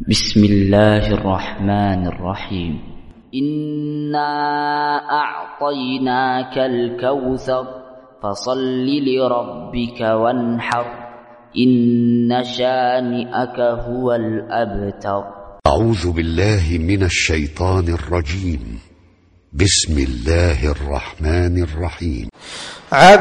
بسم الله الرحمن الرحيم. إنا أعطيناك الكوثر فصل لربك وانحر إن شانئك هو الأبتر. أعوذ بالله من الشيطان الرجيم. بسم الله الرحمن الرحيم.